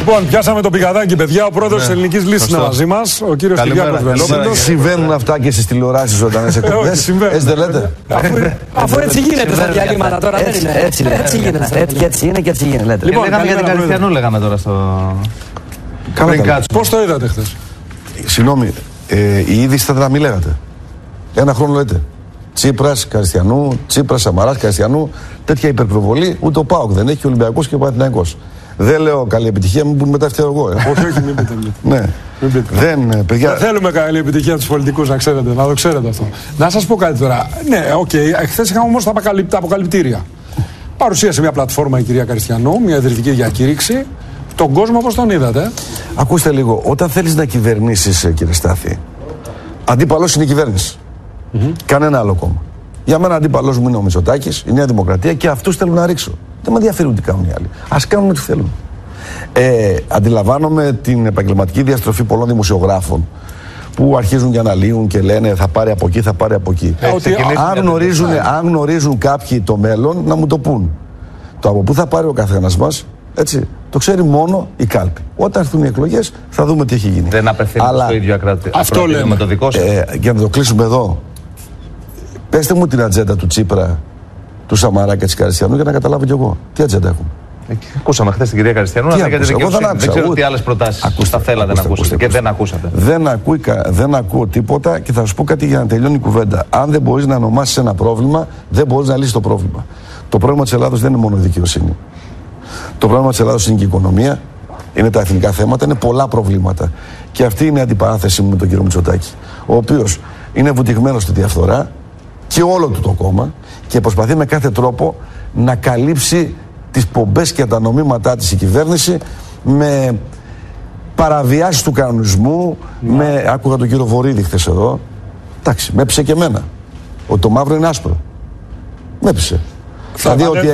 Λοιπόν, πιάσαμε το πηγαδάκι, παιδιά. Ο πρόεδρος της Ελληνικής Λύσης είναι μαζί μας, ο κύριος Κυριάκος Βελόπουλος. Αφού έτσι γίνεται στα διαλύματα τώρα, δεν είναι. Έτσι γίνεται. Έτσι είναι και έτσι γίνεται. Λοιπόν, λέγαμε για την Καριστιανού, λέγαμε τώρα στο. Πώς το είδατε χθες? Συγγνώμη, η είδηση θα τα μη λέγατε. Ένα χρόνο λέτε. Τσίπρας, Καριστιανού, Τσίπρας, Σαμαράς, Καριστιανού. Τέτοια υπερπροβολή ούτε ο ΠΑΟΚ δεν έχει, ο Ολυμπιακός και ο Παναθηναϊκός. Δεν λέω καλή επιτυχία, μην πούν μετά φταίω εγώ. Όχι, μην πείτε. Ναι. Δεν, παιδιά... Δεν θέλουμε καλή επιτυχία από τους πολιτικούς, να ξέρετε, να το ξέρετε αυτό. Να σας πω κάτι τώρα. Ναι, οκ, χθες είχαμε όμως τα αποκαλυπτήρια. Παρουσίασε μια πλατφόρμα η κυρία Καριστιανού, μια ιδρυτική διακήρυξη. Τον κόσμο πώς τον είδατε? Ακούστε λίγο, όταν θέλεις να κυβερνήσεις, κύριε Στάθη, αντίπαλος είναι η κυβέρνηση. Κανένα άλλο κόμμα. Για μένα αντίπαλος μου είναι ο Μητσοτάκης, η Νέα Δημοκρατία και αυτούς θέλουν να ρίξω. Δεν με ενδιαφέρει τι κάνουν οι άλλοι. Ας κάνουν ό,τι θέλουν. Αντιλαμβάνομαι την επαγγελματική διαστροφή πολλών δημοσιογράφων που αρχίζουν και αναλύουν και λένε θα πάρει από εκεί, θα πάρει από εκεί. Αν γνωρίζουν κάποιοι το μέλλον, να μου το πούν. Το από πού θα πάρει ο καθένας μας, έτσι, το ξέρει μόνο η κάλπη. Όταν έρθουν οι εκλογές θα δούμε τι έχει γίνει. Δεν απευθύνεται στο ίδιο ακράτημα με το δικό σας. Για να το κλείσουμε εδώ, πέστε μου την ατζέντα του Τσίπρα, του Σαμαρά και της Καριστιανού για να καταλάβω κι εγώ. Τι ατζέντα έχουν? Ακούσαμε χθες την κυρία Καριστιανού, αλλά για τη δικαιοσύνη. Δεν ξέρω τι άλλες προτάσεις θα θέλατε να ακούσετε και δεν ακούσατε. Δεν ακούω τίποτα και θα σου πω κάτι για να τελειώνει η κουβέντα. Αν δεν μπορείς να ονομάσεις ένα πρόβλημα, δεν μπορείς να λύσεις το πρόβλημα. Το πρόβλημα της Ελλάδος δεν είναι μόνο η δικαιοσύνη. Το πρόβλημα της Ελλάδος είναι και η οικονομία, είναι τα εθνικά θέματα, είναι πολλά προβλήματα. Και αυτή είναι η αντιπαράθεση μου με τον κύριο Μητσοτάκη, ο οποίος είναι βουτυγμένος στη διαφθορά και όλο του το κόμμα και προσπαθεί με κάθε τρόπο να καλύψει τις πομπές και τα νομήματά της η κυβέρνηση με παραβιάσεις του κανονισμού, άκουγα τον κύριο Βορίδη χθες εδώ, εντάξει, με έπεισε και εμένα ότι το μαύρο είναι άσπρο. Με έπεισε. Δηλαδή ότι